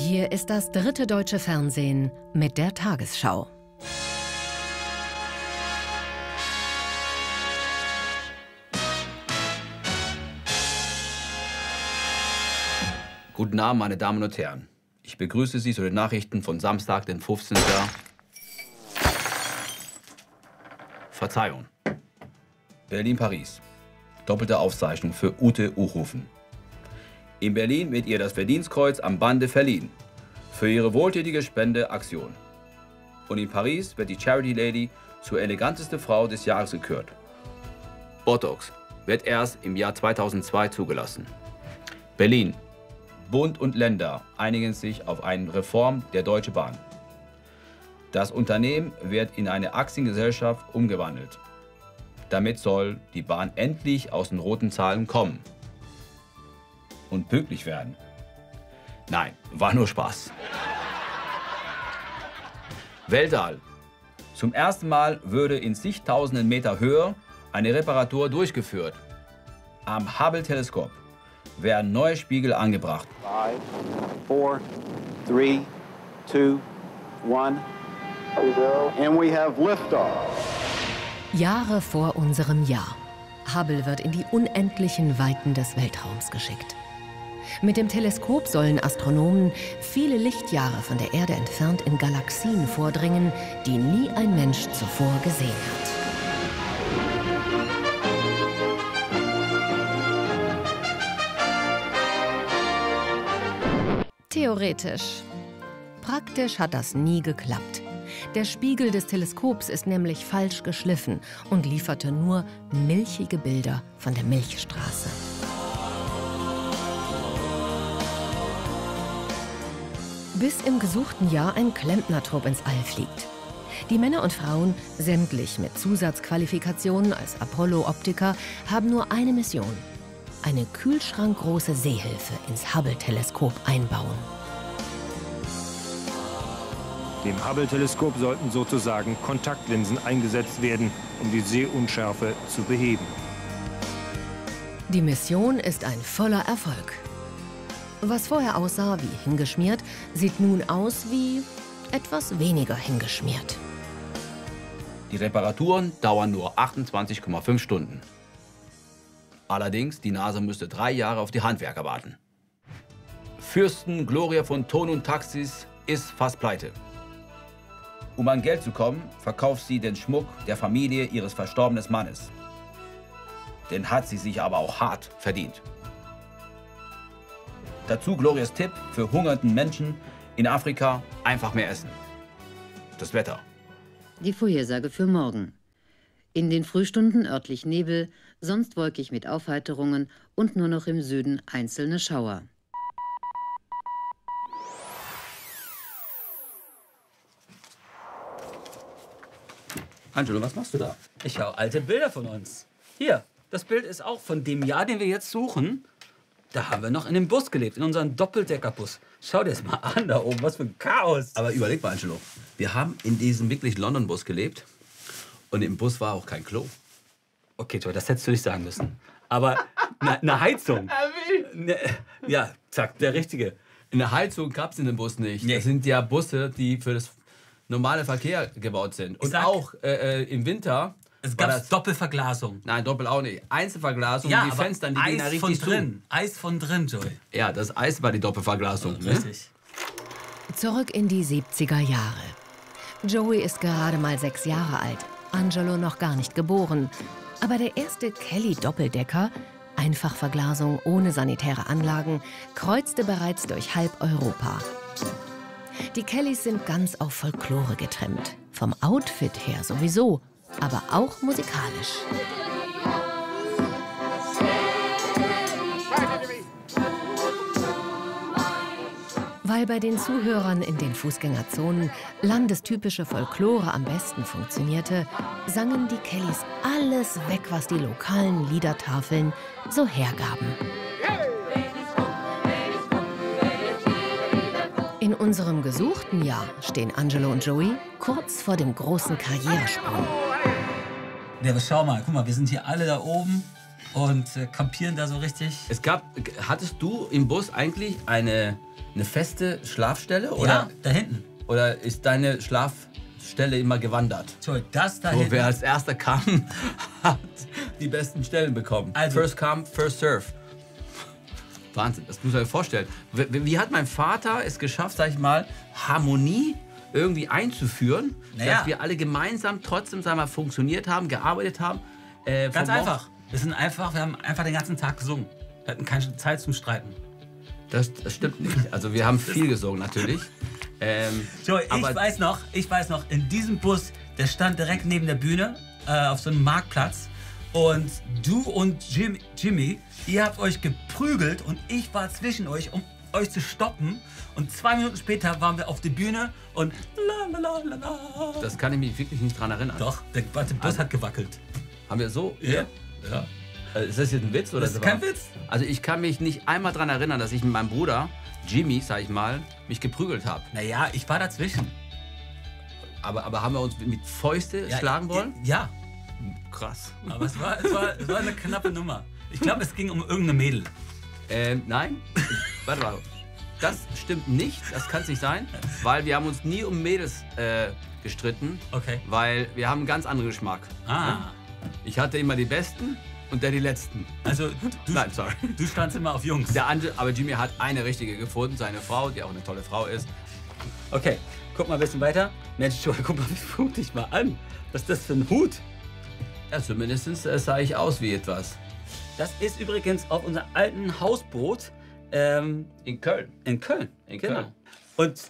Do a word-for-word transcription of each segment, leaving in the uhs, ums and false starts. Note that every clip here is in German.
Hier ist das dritte deutsche Fernsehen mit der Tagesschau. Guten Abend, meine Damen und Herren. Ich begrüße Sie zu den Nachrichten von Samstag, den fünfzehnten Verzeihung. Berlin-Paris. Doppelte Auszeichnung für Ute Uchofen. In Berlin wird ihr das Verdienstkreuz am Bande verliehen. Für ihre wohltätige Spendeaktion. Und in Paris wird die Charity Lady zur eleganteste Frau des Jahres gekürt. Botox wird erst im Jahr zweitausendzwei zugelassen. Berlin. Bund und Länder einigen sich auf eine Reform der Deutschen Bahn. Das Unternehmen wird in eine Aktiengesellschaft umgewandelt. Damit soll die Bahn endlich aus den roten Zahlen kommen. Und pünktlich werden. Nein, war nur Spaß. Weltall. Zum ersten Mal würde in zigtausenden Meter Höhe eine Reparatur durchgeführt. Am Hubble-Teleskop werden neue Spiegel angebracht. Five, four, three, two, one, and we have liftoff. Jahre vor unserem Jahr. Hubble wird in die unendlichen Weiten des Weltraums geschickt. Mit dem Teleskop sollen Astronomen viele Lichtjahre von der Erde entfernt in Galaxien vordringen, die nie ein Mensch zuvor gesehen hat. Theoretisch. Praktisch hat das nie geklappt. Der Spiegel des Teleskops ist nämlich falsch geschliffen und lieferte nur milchige Bilder von der Milchstraße. Bis im gesuchten Jahr ein Klempnertrupp ins All fliegt. Die Männer und Frauen, sämtlich mit Zusatzqualifikationen als Apollo-Optiker, haben nur eine Mission: eine kühlschrankgroße Sehhilfe ins Hubble-Teleskop einbauen. Dem Hubble-Teleskop sollten sozusagen Kontaktlinsen eingesetzt werden, um die Sehunschärfe zu beheben. Die Mission ist ein voller Erfolg. Was vorher aussah wie hingeschmiert, sieht nun aus wie etwas weniger hingeschmiert. Die Reparaturen dauern nur achtundzwanzig Komma fünf Stunden. Allerdings, die NASA müsste drei Jahre auf die Handwerker warten. Fürsten Gloria von Ton und Taxis ist fast pleite. Um an Geld zu kommen, verkauft sie den Schmuck der Familie ihres verstorbenen Mannes. Den hat sie sich aber auch hart verdient. Dazu Glorias Tipp für hungernden Menschen in Afrika: einfach mehr essen. Das Wetter. Die Vorhersage für morgen. In den Frühstunden örtlich Nebel, sonst wolkig mit Aufheiterungen und nur noch im Süden einzelne Schauer. Angelo, was machst du da? Ich schaue alte Bilder von uns. Hier, das Bild ist auch von dem Jahr, den wir jetzt suchen. Da haben wir noch in dem Bus gelebt, in unserem Doppeldeckerbus. Schau dir das mal an da oben, was für ein Chaos. Aber überleg mal, Angelo, wir haben in diesem wirklich London-Bus gelebt und im Bus war auch kein Klo. Okay, Joy, das hättest du nicht sagen müssen. Aber eine ne Heizung. Ne, ja, zack, der Richtige. Eine Heizung gab es in dem Bus nicht. Nee. Das sind ja Busse, die für das normale Verkehr gebaut sind. Und sag, auch äh, im Winter. Es gab Doppelverglasung. Nein, doppel auch nicht. Einzelverglasung, Ja, die aber Fenster, die Eis gehen da von richtig drin. zu. Eis von drin, Joy. Ja, das Eis war die Doppelverglasung. Oh, ne? richtig. Zurück in die siebziger Jahre. Joey ist gerade mal sechs Jahre alt, Angelo noch gar nicht geboren. Aber der erste Kelly-Doppeldecker, Einfachverglasung ohne sanitäre Anlagen, kreuzte bereits durch halb Europa. Die Kellys sind ganz auf Folklore getrimmt. Vom Outfit her sowieso, aber auch musikalisch. Weil bei den Zuhörern in den Fußgängerzonen landestypische Folklore am besten funktionierte, sangen die Kellys alles weg, was die lokalen Liedertafeln so hergaben. In unserem gesuchten Jahr stehen Angelo und Joey kurz vor dem großen Karrieresprung. Ja, aber schau mal, guck mal, wir sind hier alle da oben und äh, campieren da so richtig. Es gab, hattest du im Bus eigentlich eine, eine feste Schlafstelle? Oder, Ja, da hinten. oder ist deine Schlafstelle immer gewandert? So, das da So, hinten. wer als erster kam, hat die besten Stellen bekommen. Also- First come, first serve. Wahnsinn, das muss man sich vorstellen. Wie, wie hat mein Vater es geschafft, sag ich mal, Harmonie irgendwie einzuführen, Naja. dass wir alle gemeinsam trotzdem, sag ich mal, funktioniert haben, gearbeitet haben? Äh, Ganz vom Morgen- einfach. Wir sind einfach, wir haben einfach den ganzen Tag gesungen. Wir hatten keine Zeit zum Streiten. Das, das stimmt nicht. Also wir haben viel gesungen natürlich. Ähm, So, ich aber weiß noch, ich weiß noch, in diesem Bus, der stand direkt neben der Bühne äh, auf so einem Marktplatz. Und du und Jim, Jimmy, ihr habt euch geprügelt und ich war zwischen euch, um euch zu stoppen. Und zwei Minuten später waren wir auf der Bühne und la la la la la. das kann ich mich wirklich nicht dran erinnern. Doch, der, der Bus Also- hat gewackelt. Haben wir so? Ja. Ja. Äh, Ist das jetzt ein Witz? Oder Das ist kein Witz. Also ich kann mich nicht einmal daran erinnern, dass ich mit meinem Bruder, Jimmy, sag ich mal, mich geprügelt habe. Naja, ich war dazwischen. Aber, aber haben wir uns mit Fäuste schlagen wollen? Ja, Krass. aber es war, es, war, es war eine knappe Nummer. Ich glaube, es ging um irgendeine Mädel. Ähm, nein. Warte mal. Das stimmt nicht. Das kann es nicht sein. Weil wir haben uns nie um Mädels äh, gestritten. Okay. Weil wir haben einen ganz anderen Geschmack. Ah, Ich hatte immer die Besten und der die Letzten. also du, Nein, sorry. du standst immer auf Jungs. Der andere, aber Jimmy hat eine richtige gefunden, seine Frau, die auch eine tolle Frau ist. Okay, guck mal ein bisschen weiter. Mensch, Joel, guck mal, guck dich mal an. Was ist das für ein Hut? Ja, zumindest äh, sah ich aus wie etwas. Das ist übrigens auf unserem alten Hausboot ähm, In Köln. in Köln. In genau. Köln. Und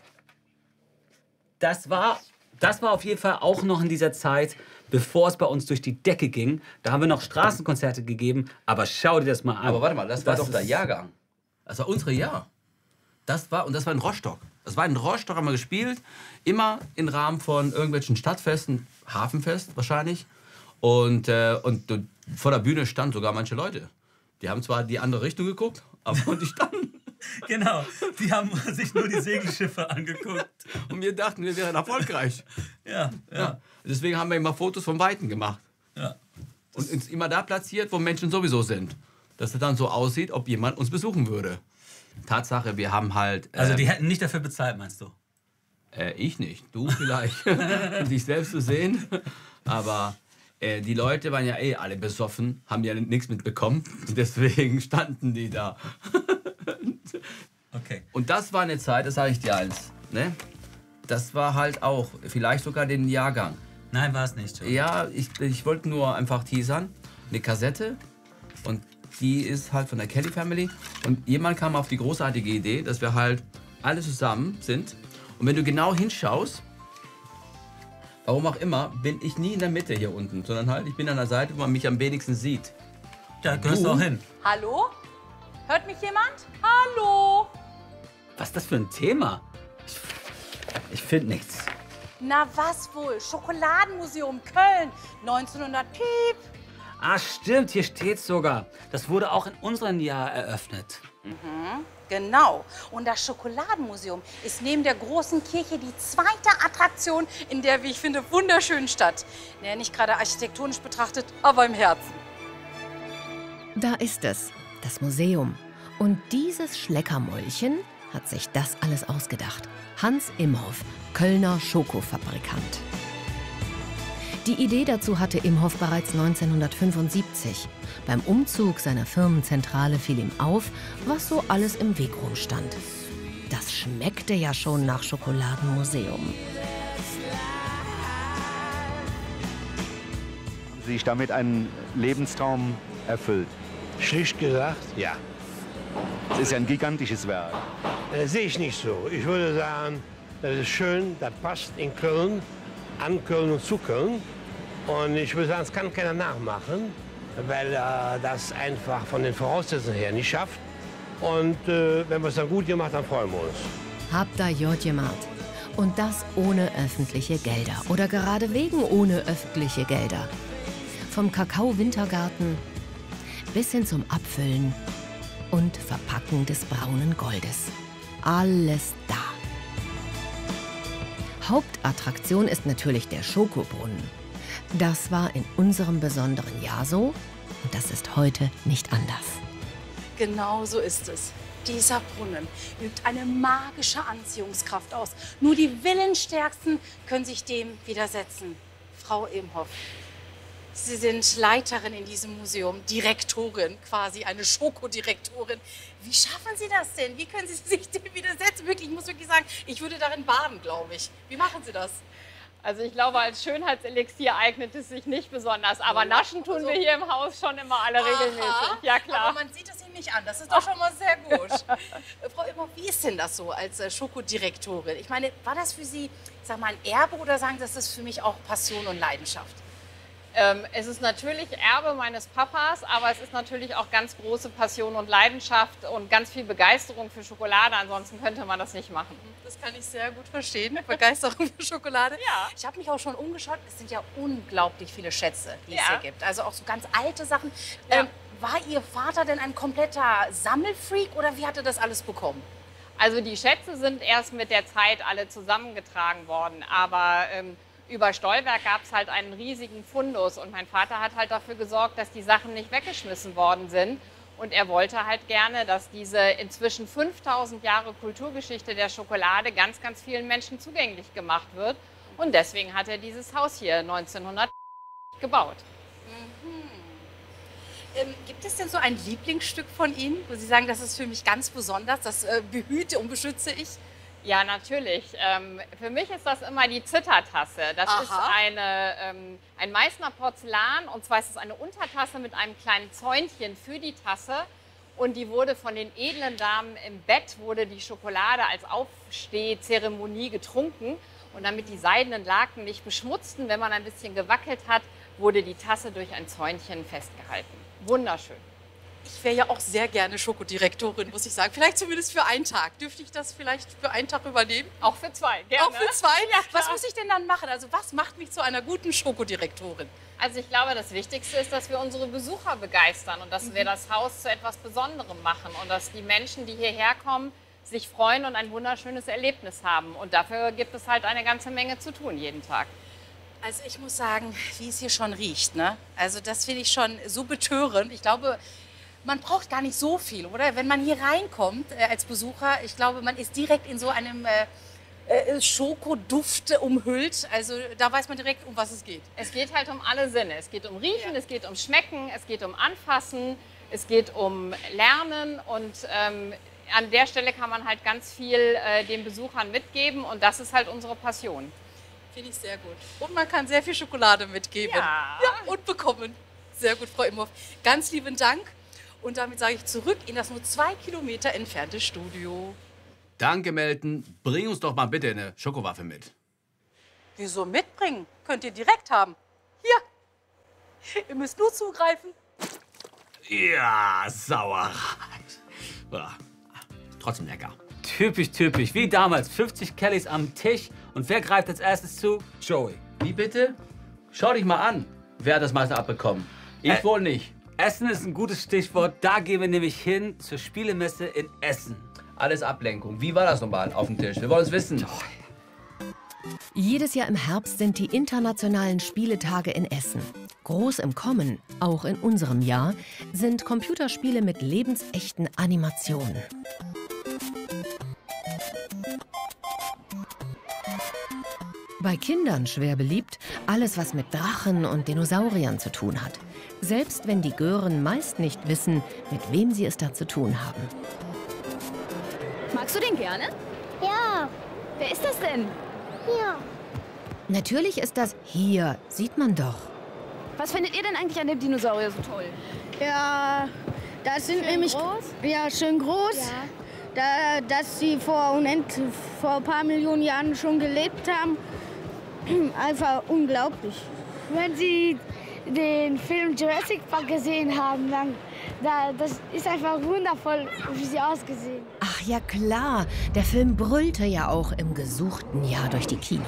das war, das war auf jeden Fall auch noch in dieser Zeit, bevor es bei uns durch die Decke ging. Da haben wir noch Straßenkonzerte gegeben. Aber schau dir das mal an. Aber warte mal, das war Das doch der ist- Jahrgang. Das war unsere Jahr. Das war, und das war in Rostock. Das war in Rostock, haben wir gespielt. Immer im Rahmen von irgendwelchen Stadtfesten, Hafenfest wahrscheinlich. Und, äh, und, und vor der Bühne standen sogar manche Leute. Die haben zwar die andere Richtung geguckt, aber die standen. Genau, die haben sich nur die Segelschiffe angeguckt. Und wir dachten, wir wären erfolgreich. Ja, Ja. Deswegen haben wir immer Fotos vom Weiten gemacht. ja. Und uns immer da platziert, wo Menschen sowieso sind. Dass es dann so aussieht, ob jemand uns besuchen würde. Tatsache, wir haben halt... Also die ähm, hätten nicht dafür bezahlt, meinst du? Äh, ich nicht, du vielleicht, um dich selbst zu sehen. Aber äh, die Leute waren ja eh alle besoffen, haben ja nichts mitbekommen. Und deswegen standen die da. Okay. Und das war eine Zeit, das sage ich dir eins, ne? Das war halt auch, vielleicht sogar den Jahrgang. Nein, war es nicht. Joel. Ja, ich, ich wollte nur einfach teasern, eine Kassette. Und die ist halt von der Kelly Family. Und jemand kam auf die großartige Idee, dass wir halt alle zusammen sind. Und wenn du genau hinschaust, warum auch immer, bin ich nie in der Mitte hier unten, sondern halt, ich bin an der Seite, wo man mich am wenigsten sieht. Da gehörst du Du? auch hin. Hallo? Hört mich jemand? Hallo? Was ist das für ein Thema? Ich, ich finde nichts. Na was wohl? Schokoladenmuseum Köln, neunzehnhundert Piep. Ah, stimmt, hier steht's sogar. Das wurde auch in unserem Jahr eröffnet. Genau. Und das Schokoladenmuseum ist neben der großen Kirche die zweite Attraktion in der, wie ich finde, wunderschönen Stadt. Naja, nicht gerade architektonisch betrachtet, aber im Herzen. Da ist es, das Museum. Und dieses Schleckermäulchen hat sich das alles ausgedacht. Hans Imhoff, Kölner Schokofabrikant. Die Idee dazu hatte Imhoff bereits neunzehnhundertfünfundsiebzig. Beim Umzug seiner Firmenzentrale fiel ihm auf, was so alles im Weg rumstand. Das schmeckte ja schon nach Schokoladenmuseum. Sich damit einen Lebenstraum erfüllt. Schlicht gesagt, ja. Es ist ja ein gigantisches Werk. Das sehe ich nicht so. Ich würde sagen, das ist schön, das passt in Köln, an Köln und zu Köln. Und ich würde sagen, es kann keiner nachmachen, weil er das einfach von den Voraussetzungen her nicht schafft. Und äh, wenn wir es dann gut gemacht haben, freuen wir uns. Habt da Jod gemacht. Und das ohne öffentliche Gelder. Oder gerade wegen ohne öffentliche Gelder. Vom Kakao-Wintergarten bis hin zum Abfüllen und Verpacken des braunen Goldes. Alles da. Hauptattraktion ist natürlich der Schokobrunnen. Das war in unserem besonderen Jahr so, Und das ist heute nicht anders. Genau so ist es. Dieser Brunnen übt eine magische Anziehungskraft aus. Nur die Willensstärksten können sich dem widersetzen. Frau Imhoff, Sie sind Leiterin in diesem Museum, Direktorin, quasi eine Schokodirektorin. Wie schaffen Sie das denn? Wie können Sie sich dem widersetzen? Wirklich, ich muss wirklich sagen, ich würde darin baden, glaube ich. Wie machen Sie das? Also ich glaube, als Schönheitselixier eignet es sich nicht besonders. Aber naschen tun wir hier im Haus schon immer alle regelmäßig. Aha, ja, klar. Aber man sieht es Ihnen nicht an. Das ist doch schon mal sehr gut. Frau Imhoff, wie ist denn das so als äh, Schokodirektorin? Ich meine, war das für Sie, ich sag mal, ein Erbe oder sagen Sie, das ist für mich auch Passion und Leidenschaft? Ähm, es ist natürlich Erbe meines Papas, aber es ist natürlich auch ganz große Passion und Leidenschaft und ganz viel Begeisterung für Schokolade. Ansonsten könnte man das nicht machen. Das kann ich sehr gut verstehen. Begeisterung für Schokolade. Ja. Ich habe mich auch schon umgeschaut. Es sind ja unglaublich viele Schätze, die Ja. es hier gibt. Also auch so ganz alte Sachen. Ja. Ähm, war Ihr Vater denn ein kompletter Sammelfreak oder wie hat er das alles bekommen? Also die Schätze sind erst mit der Zeit alle zusammengetragen worden, aber ähm, über Stolberg gab es halt einen riesigen Fundus und mein Vater hat halt dafür gesorgt, dass die Sachen nicht weggeschmissen worden sind. Und er wollte halt gerne, dass diese inzwischen fünftausend Jahre Kulturgeschichte der Schokolade ganz, ganz vielen Menschen zugänglich gemacht wird. Und deswegen hat er dieses Haus hier neunzehnhundert gebaut. Mhm. Ähm, gibt es denn so ein Lieblingsstück von Ihnen, wo Sie sagen, das ist für mich ganz besonders, das äh, behüte und beschütze ich? Ja, natürlich. Ähm, für mich ist das immer die Zittertasse. Das Aha. ist eine, ähm, ein Meißner Porzellan und zwar ist es eine Untertasse mit einem kleinen Zäunchen für die Tasse und die wurde von den edlen Damen im Bett, wurde die Schokolade als Aufstehzeremonie getrunken und damit die seidenen Laken nicht beschmutzten, wenn man ein bisschen gewackelt hat, wurde die Tasse durch ein Zäunchen festgehalten. Wunderschön. Ich wäre ja auch sehr gerne Schokodirektorin, muss ich sagen. Vielleicht zumindest für einen Tag. Dürfte ich das vielleicht für einen Tag übernehmen? Auch für zwei, gerne. Auch für zwei? Ja, was muss ich denn dann machen? Also was macht mich zu einer guten Schokodirektorin? Also ich glaube, das Wichtigste ist, dass wir unsere Besucher begeistern und dass mhm. wir das Haus zu etwas Besonderem machen und dass die Menschen, die hierher kommen, sich freuen und ein wunderschönes Erlebnis haben. Und dafür gibt es halt eine ganze Menge zu tun jeden Tag. Also ich muss sagen, wie es hier schon riecht, ne? Also das finde ich schon so betörend. Ich glaube, man braucht gar nicht so viel, oder? Wenn man hier reinkommt äh, als Besucher, ich glaube, man ist direkt in so einem äh, äh, Schokoduft umhüllt. Also da weiß man direkt, um was es geht. Es geht halt um alle Sinne. Es geht um Riechen, ja. Es geht um Schmecken, es geht um Anfassen, es geht um Lernen. Und ähm, an der Stelle kann man halt ganz viel äh, den Besuchern mitgeben. Und das ist halt unsere Passion. Finde ich sehr gut. Und man kann sehr viel Schokolade mitgeben. Ja. Ja, und bekommen. Sehr gut, Frau Imhoff. Ganz lieben Dank. Und damit sage ich zurück in das nur zwei Kilometer entfernte Studio. Danke, Melton. Bring uns doch mal bitte eine Schokowaffe mit. Wieso mitbringen? Könnt ihr direkt haben. Hier. Ihr müsst nur zugreifen. Ja, sauer. Ja, trotzdem lecker. Typisch, typisch. Wie damals. fünfzig Kellys am Tisch. Und wer greift als erstes zu? Joey. Wie bitte? Schau dich mal an. Wer hat das meiste abbekommen? Ich Äh. wohl nicht. Essen ist ein gutes Stichwort. Da gehen wir nämlich hin zur Spielemesse in Essen. Alles Ablenkung. Wie war das nochmal auf dem Tisch? Wir wollen es wissen. Jedes Jahr im Herbst sind die internationalen Spieletage in Essen. Groß im Kommen, auch in unserem Jahr, sind Computerspiele mit lebensechten Animationen. Bei Kindern schwer beliebt, alles was mit Drachen und Dinosauriern zu tun hat. Selbst wenn die Gören meist nicht wissen, mit wem sie es da zu tun haben. Magst du den gerne? Ja. Wer ist das denn? Ja. Natürlich ist das hier, sieht man doch. Was findet ihr denn eigentlich an dem Dinosaurier so toll? Ja, das sind Schön nämlich groß? ja schön groß. Ja. Da, dass sie vor unendlich, vor ein paar Millionen Jahren schon gelebt haben. Einfach unglaublich. Wenn Sie den Film Jurassic Park gesehen haben, dann da, das ist einfach wundervoll, wie sie ausgesehen. Ach ja klar, der Film brüllte ja auch im gesuchten Jahr durch die Kinos.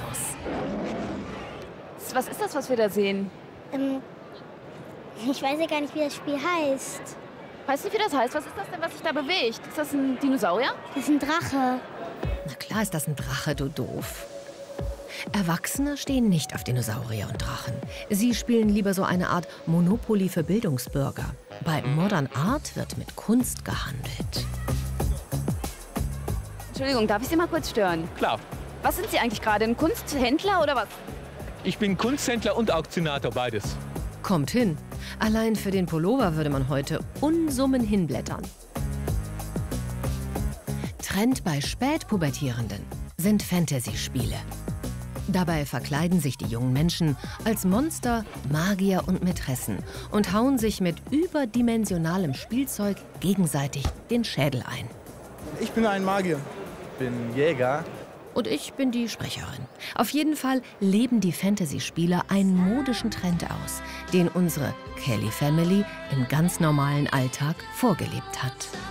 Was ist das, was wir da sehen? Ähm, ich weiß ja gar nicht, wie das Spiel heißt. Weißt du, wie das heißt? Was ist das denn, was sich da bewegt? Ist das ein Dinosaurier? Das ist ein Drache. Na klar ist das ein Drache, du doof. Erwachsene stehen nicht auf Dinosaurier und Drachen. Sie spielen lieber so eine Art Monopoly für Bildungsbürger. Bei Modern Art wird mit Kunst gehandelt. Entschuldigung, darf ich Sie mal kurz stören? Klar. Was sind Sie eigentlich gerade, ein Kunsthändler oder was? Ich bin Kunsthändler und Auktionator, beides. Kommt hin. Allein für den Pullover würde man heute Unsummen hinblättern. Trend bei Spätpubertierenden sind Fantasy-Spiele. Dabei verkleiden sich die jungen Menschen als Monster, Magier und Mätressen und hauen sich mit überdimensionalem Spielzeug gegenseitig den Schädel ein. Ich bin ein Magier. Ich bin Jäger. Und ich bin die Sprecherin. Auf jeden Fall leben die Fantasy-Spieler einen modischen Trend aus, den unsere Kelly Family im ganz normalen Alltag vorgelebt hat.